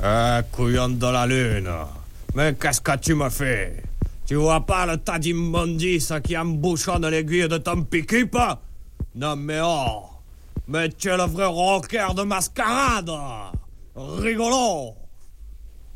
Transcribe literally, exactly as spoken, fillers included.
Ah, couillon de la lune. Mais qu'est-ce que tu me fais? Tu vois pas le tas d'immondices qui embouchonne l'aiguille de ton pick-up? Non mais oh! Mais tu es le vrai rocker de mascarade! Rigolo!